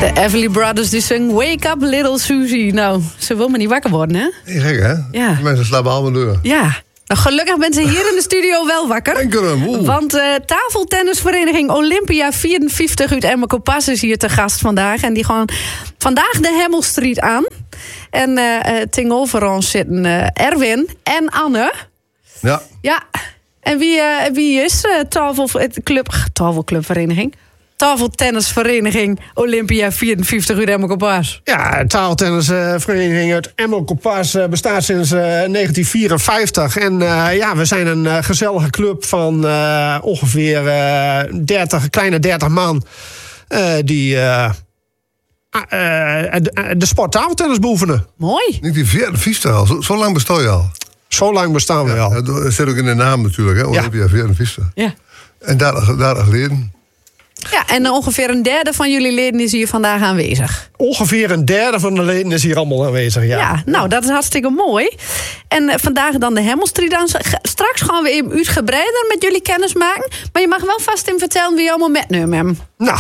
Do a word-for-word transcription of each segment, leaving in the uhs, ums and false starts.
De Everly Brothers die zingen Wake Up Little Susie. Nou, ze wil maar niet wakker worden, hè? Gek, hè? Ja. Mensen slapen allemaal door. Ja. Nou, gelukkig bent ze hier in de studio wel wakker. Enkele, Want uh, tafeltennisvereniging Olympia vierenvijftig uit Emmekopas is hier te gast vandaag. En die gaan vandaag de Hemel Street aan. En uh, uh, tegenover ons zitten uh, Erwin en Anne. Ja. Ja. En wie, uh, wie is uh, tafel, club, tafelclubvereniging? Tafeltennisvereniging Olympia vierenvijftig uit Emmekopas. Ja, tafeltennisvereniging uit Emmekopas bestaat sinds uh, negentien vierenvijftig. En uh, ja, we zijn een uh, gezellige club van uh, ongeveer uh, dertig, kleine dertig man. Uh, die uh, uh, de, de sport tafeltennis beoefenen. Mooi. negentien vierenvijftig al, zo, zo lang besta je al. Zo lang bestaan we Ja, al. dat zit ook in de naam natuurlijk, hè? Olympia vierenvijftig. Ja. En daar, daar geleden. Ja, en ongeveer een derde van jullie leden is hier vandaag aanwezig. Ongeveer een derde van de leden is hier allemaal aanwezig, ja. Ja, nou, dat is hartstikke mooi. En uh, vandaag dan de Hemel Street aan. Straks gaan we even uitgebreider met jullie kennis maken. Maar je mag wel vast in vertellen wie je allemaal metneemt hebben. Nou,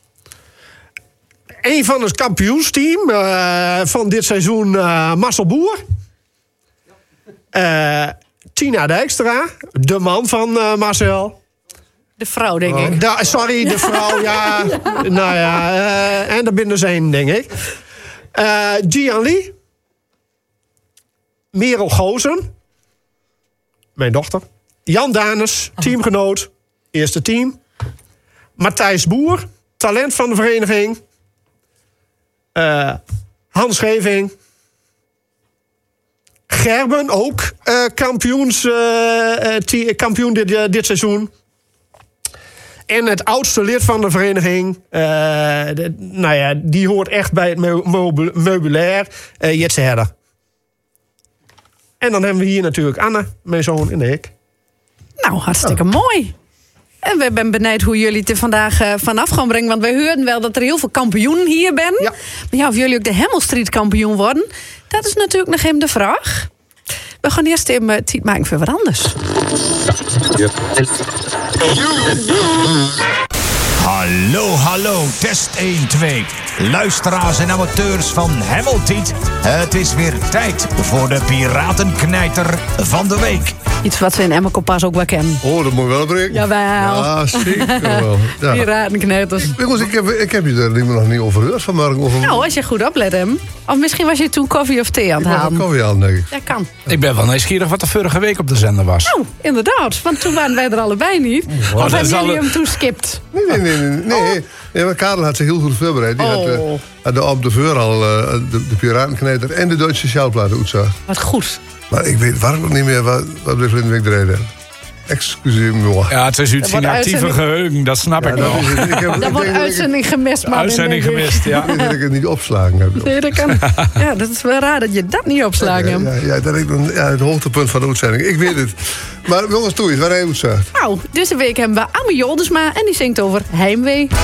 een van het kampioensteam uh, van dit seizoen, uh, Marcel Boer. Uh, Tina Dijkstra, de man van uh, Marcel. De vrouw, denk ik. Da, sorry, de vrouw, ja. Nou ja, uh, en daar binnen zijn, denk ik. Uh, Gian Lee. Merel Gozen. Mijn dochter. Jan Danes, teamgenoot. Eerste team. Matthijs Boer, talent van de vereniging. Uh, Hans Scheving. Gerben, ook uh, kampioens, uh, uh, kampioen dit, uh, dit seizoen. En het oudste lid van de vereniging, uh, de, nou ja, die hoort echt bij het meubel, meubilair, uh, Jetse Herder. En dan hebben we hier natuurlijk Anne, mijn zoon, en ik. Nou, hartstikke oh. mooi. En we zijn benieuwd hoe jullie het er vandaag uh, vanaf gaan brengen. Want wij hoorden wel dat er heel veel kampioenen hier zijn. Ja. Maar ja, of jullie ook de Hemel Street kampioen worden, dat is natuurlijk nog even de vraag. We gaan eerst even uh, tijd maken voor wat anders. Ja. Hallo, hallo, test één, twee. Luisteraars en amateurs van Hemeltiet. Het is weer tijd voor de Piratenknijter van de week. Iets wat we in Emmekopas ook wel kennen. Oh, dat moet je wel breken. Jawel. Ja, zeker wel. Ja. Piratenknijters. Jongens, ik heb, ik heb je er nog niet over gehoord vanmorgen. Over... Nou, als je goed oplet hem. Of misschien was je toen koffie of thee aan het Ik halen. was koffie aan, denk ik. Dat kan. Ik ben wel nieuwsgierig wat er vorige week op de zender was. Nou, inderdaad. Want toen waren wij er allebei niet. Oh, of hebben jullie alle... hem toen skipt? Nee, nee, nee. nee, nee. Oh. nee maar Karel had zich heel goed voorbereid. Die oh. had, uh, had de op de veur al uh, de, de Piratenknijter en de Duitse sjaalplaten uitzag. Wat goed. Maar ik weet waarom nog niet meer wat, wat we in de week reden. Excuseer-moi. Ja, het is uit zijn actieve geheugen, dat snap ja, ik wel. Dat wordt uitzending gemist, man. Uitzending gemist, ja. Ik weet dat ik het niet opslagen heb. Nee, dat kan. Ja, dat is wel raar dat je dat niet opslagen hebt. Ja, ja, ja, dat is ja, het hoogtepunt van de uitzending. Ik weet het. Maar jongens, toe eens, waar hij uitzag. Nou, deze week hebben we Amme Joldersma en die zingt over heimwee.